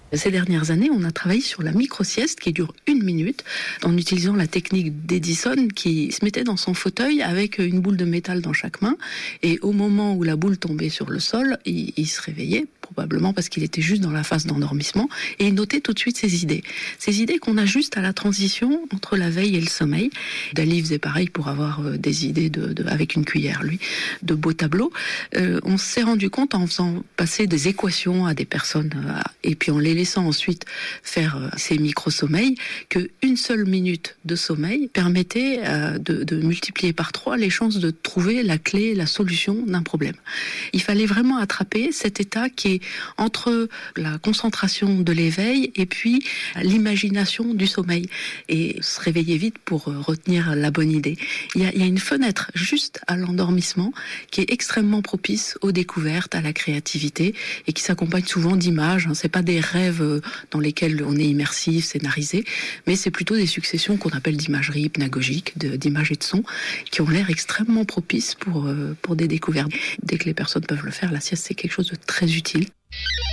Ces dernières années, on a travaillé sur la micro-sieste qui dure 1 minute en utilisant la technique d'Edison qui se mettait dans son fauteuil avec une boule de métal dans chaque main et au moment où la boule tombait sur le sol, il se réveillait, probablement parce qu'il était juste dans la phase d'endormissement et il notait tout de suite ses idées. Ces idées qu'on ajuste à la transition entre la veille et le sommeil. Dali faisait pareil pour avoir des idées avec une cuillère, lui, de beaux tableaux. On s'est rendu compte en faisant passer des équations à des personnes et puis en les laissant ensuite faire ces micro-sommeils, qu'une seule minute de sommeil permettait de multiplier par 3 les chances de trouver la clé, la solution d'un problème. Il fallait vraiment attraper cet état qui est entre la concentration de l'éveil et puis l'imagination du sommeil et se réveiller vite pour retenir la bonne idée. Il y a une fenêtre juste à l'endormissement qui est extrêmement propice aux découvertes, à la créativité et qui s'accompagne souvent d'images. C'est pas des rêves dans lesquels on est immersif, scénarisé, mais c'est plutôt des successions qu'on appelle d'imagerie hypnagogique, d'images et de sons, qui ont l'air extrêmement propices pour des découvertes. Dès que les personnes peuvent le faire, la sieste c'est quelque chose de très utile.